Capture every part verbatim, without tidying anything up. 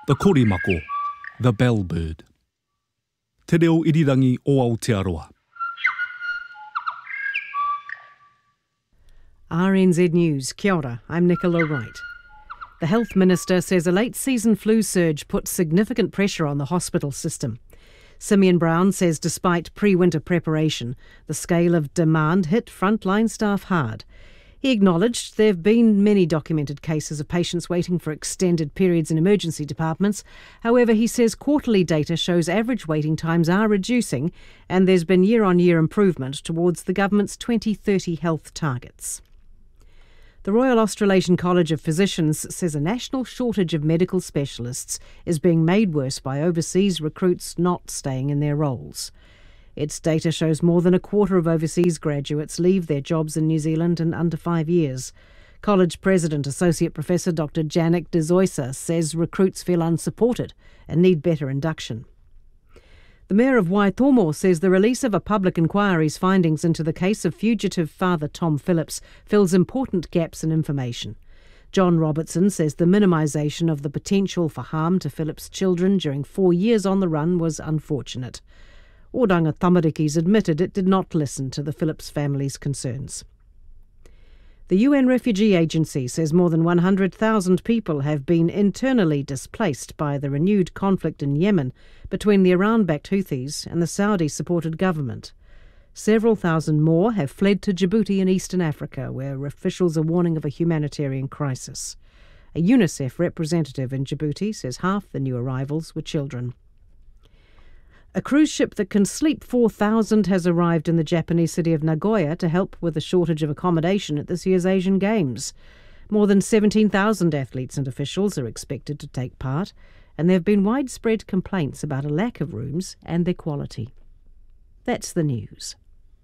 the korimako, the bellbird. Te reo irirangi o Aotearoa. R N Z News, kia ora, I'm Nicola Wright. The Health Minister says a late-season flu surge put significant pressure on the hospital system. Simeon Brown says despite pre-winter preparation, the scale of demand hit frontline staff hard. He acknowledged there have been many documented cases of patients waiting for extended periods in emergency departments. However, he says quarterly data shows average waiting times are reducing and there's been year-on-year improvement towards the government's twenty thirty health targets. The Royal Australasian College of Physicians says a national shortage of medical specialists is being made worse by overseas recruits not staying in their roles. Its data shows more than a quarter of overseas graduates leave their jobs in New Zealand in under five years. College President Associate Professor Doctor Janik de Zoysa says recruits feel unsupported and need better induction. The Mayor of Waitomo says the release of a public inquiry's findings into the case of fugitive father Tom Phillips fills important gaps in information. John Robertson says the minimisation of the potential for harm to Phillips' children during four years on the run was unfortunate. Oranga Tamarikis admitted it did not listen to the Phillips family's concerns. The U N Refugee Agency says more than one hundred thousand people have been internally displaced by the renewed conflict in Yemen between the Iran-backed Houthis and the Saudi-supported government. Several thousand more have fled to Djibouti in eastern Africa, where officials are warning of a humanitarian crisis. A UNICEF representative in Djibouti says half the new arrivals were children. A cruise ship that can sleep four thousand has arrived in the Japanese city of Nagoya to help with the shortage of accommodation at this year's Asian Games. More than seventeen thousand athletes and officials are expected to take part, and there have been widespread complaints about a lack of rooms and their quality. That's the news.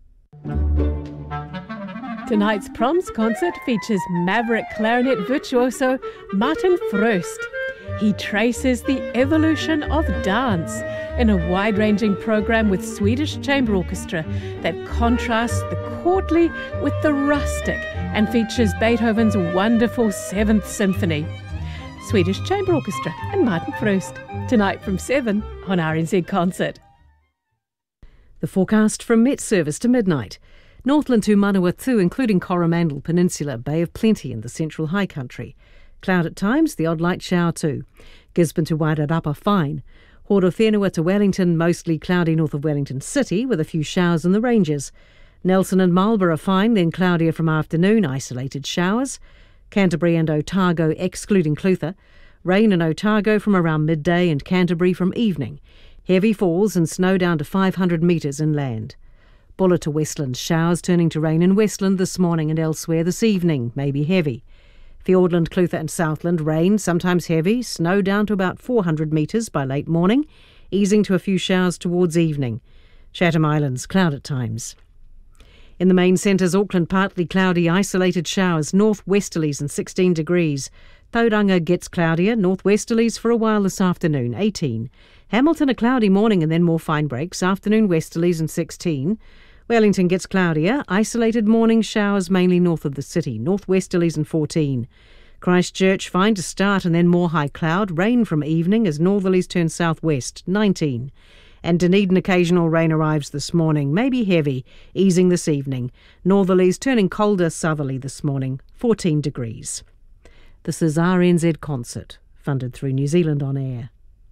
Tonight's Proms concert features maverick clarinet virtuoso Martin Fröst. He traces the evolution of dance in a wide-ranging program with Swedish Chamber Orchestra that contrasts the courtly with the rustic and features Beethoven's wonderful Seventh Symphony. Swedish Chamber Orchestra and Martin Fröst, tonight from seven on R N Z Concert. The forecast from Met Service to midnight. Northland to Manawatu, including Coromandel Peninsula, Bay of Plenty in the central high country. Cloud at times, the odd light shower too. Gisborne to Wairarapa, fine. Horowhenua to Wellington, mostly cloudy north of Wellington City, with a few showers in the ranges. Nelson and Marlborough fine, then cloudier from afternoon, isolated showers. Canterbury and Otago, excluding Clutha. Rain in Otago from around midday and Canterbury from evening. Heavy falls and snow down to five hundred metres inland. Buller to Westland, showers turning to rain in Westland this morning and elsewhere this evening, maybe heavy. Fiordland, Clutha and Southland, rain, sometimes heavy, snow down to about four hundred metres by late morning, easing to a few showers towards evening. Chatham Islands, cloud at times. In the main centres, Auckland, partly cloudy, isolated showers, north-westerlies and sixteen degrees. Tauranga gets cloudier, north-westerlies for a while this afternoon, eighteen. Hamilton, a cloudy morning and then more fine breaks, afternoon westerlies and sixteen. Wellington gets cloudier, isolated morning showers mainly north of the city, north-westerlies and fourteen. Christchurch, fine to start and then more high cloud, rain from evening as northerlies turn southwest, nineteen. And Dunedin, occasional rain arrives this morning, maybe heavy, easing this evening. Northerlies turning colder southerly this morning, fourteen degrees. This is R N Z Concert, funded through New Zealand On Air.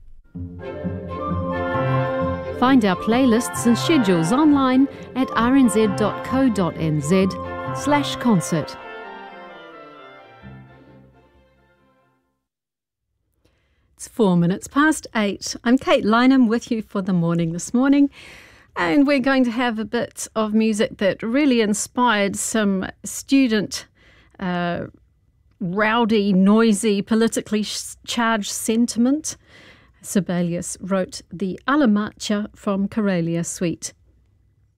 Find our playlists and schedules online at rnz.co.nz slash concert. It's four minutes past eight. I'm Kate Lynham with you for the morning this morning, and we're going to have a bit of music that really inspired some student uh, rowdy, noisy, politically charged sentiment. Sibelius wrote the Alla Marcia from Karelia Suite.